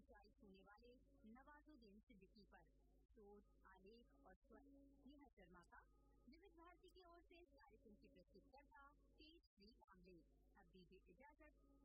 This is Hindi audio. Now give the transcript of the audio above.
ऊंचाई छूने वाले नवाजुद्दीन सिद्दीकी पर। शोध, आलेख और स्वर नेहा शर्मा का। विविध भारती की ओर से इस कार्यक्रम की प्रस्तुतकर्ता तेजश्री कामले। अब दीजिए इजाजत।